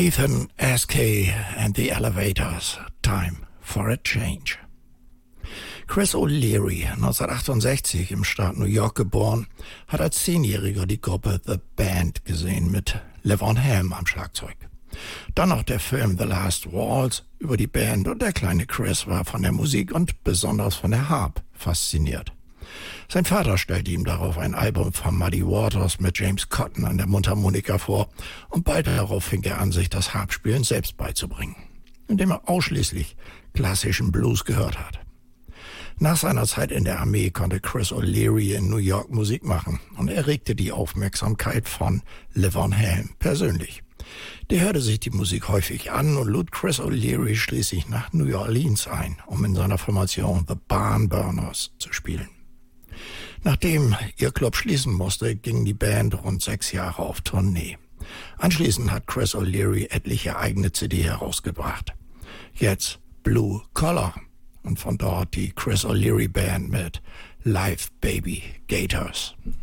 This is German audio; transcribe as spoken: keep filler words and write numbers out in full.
Ethan S K and the Elevators, Time for a Change. Chris O'Leary, neunzehnhundertachtundsechzig im Staat New York geboren, hat als Zehnjähriger die Gruppe The Band gesehen mit Levon Helm am Schlagzeug. Dann noch der Film The Last Waltz über die Band und der kleine Chris war von der Musik und besonders von der Harp fasziniert. Sein Vater stellte ihm darauf ein Album von Muddy Waters mit James Cotton an der Mundharmonika vor und bald darauf fing er an, sich das Harpspielen selbst beizubringen, indem er ausschließlich klassischen Blues gehört hat. Nach seiner Zeit in der Armee konnte Chris O'Leary in New York Musik machen und erregte die Aufmerksamkeit von Levon Helm persönlich. Der hörte sich die Musik häufig an und lud Chris O'Leary schließlich nach New Orleans ein, um in seiner Formation The Barnburners zu spielen. Nachdem ihr Club schließen musste, ging die Band rund sechs Jahre auf Tournee. Anschließend hat Chris O'Leary etliche eigene C D herausgebracht. Jetzt Blue Collar und von dort die Chris O'Leary Band mit Live Baby Gators.